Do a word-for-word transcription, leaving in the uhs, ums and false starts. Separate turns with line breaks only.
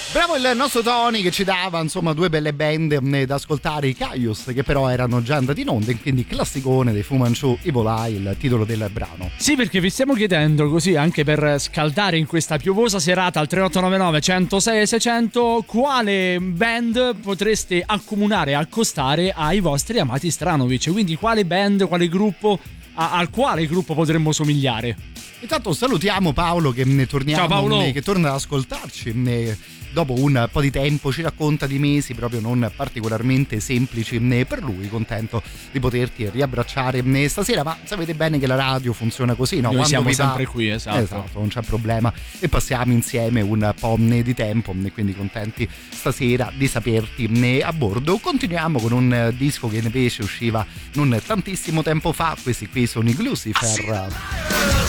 Bravo il nostro Tony che ci dava insomma due belle band da ascoltare, i Caius, che però erano già andati in onda, quindi classicone dei Fu Manchu, Evil Eye, il titolo del brano.
Sì, perché vi stiamo chiedendo così anche per scaldare in questa piovosa serata al tre otto nove nove uno zero sei sei zero zero quale band potreste accomunare, accostare ai vostri amati Stranovic, quindi quale band, quale gruppo, a, al quale gruppo potremmo somigliare.
Intanto salutiamo Paolo che ne torniamo,
Ciao Paolo.
che torna ad ascoltarci ne, dopo un po' di tempo, ci racconta di mesi proprio non particolarmente semplici ne, per lui. Contento di poterti riabbracciare ne, stasera, ma sapete bene che la radio funziona così, no?
Noi
Quando
siamo
vi
sempre
va,
qui, esatto.
esatto, non c'è problema, e passiamo insieme un po' ne di tempo ne, quindi contenti stasera di saperti ne a bordo. Continuiamo con un disco che invece usciva non tantissimo tempo fa. Questi qui sono i Glucifer.